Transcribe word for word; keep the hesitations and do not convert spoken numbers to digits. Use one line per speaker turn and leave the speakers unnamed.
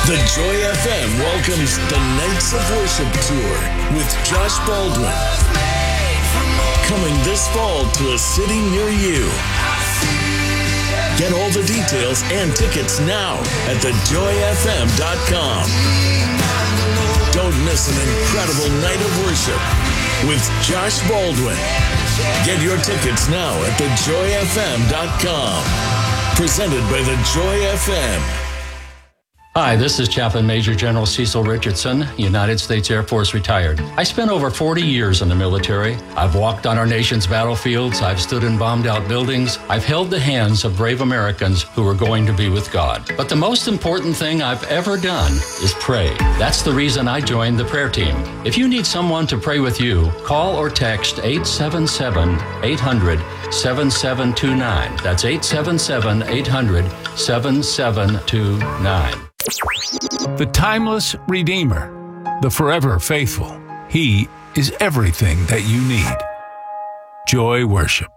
The Joy F M welcomes the Nights of Worship Tour with Josh Baldwin. Coming this fall to a city near you. Get all the details and tickets now at the joy f m dot com. Don't miss an incredible night of worship with Josh Baldwin. Get your tickets now at the joy f m dot com. Presented by the Joy F M.
Hi, this is Chaplain Major General Cecil Richardson, United States Air Force retired. I spent over forty years in the military. I've walked on our nation's battlefields. I've stood in bombed out buildings. I've held the hands of brave Americans who are going to be with God. But the most important thing I've ever done is pray. That's the reason I joined the prayer team. If you need someone to pray with you, call or text eight seven seven, eight hundred, seven seven two nine. That's eight seven seven, eight hundred, seven seven two nine.
The timeless Redeemer, the forever faithful. He is everything that you need. Joy Worship.